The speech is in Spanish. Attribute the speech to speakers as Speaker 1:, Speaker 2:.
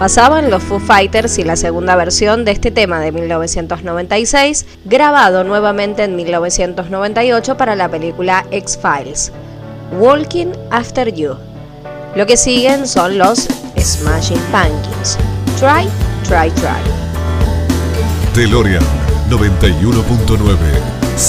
Speaker 1: Pasaban los Foo Fighters y la segunda versión de este tema de 1996, grabado nuevamente en 1998 para la película X-Files, Walking After You. Lo que siguen son los Smashing Pumpkins, Try, Try, Try.
Speaker 2: DeLorean 91.9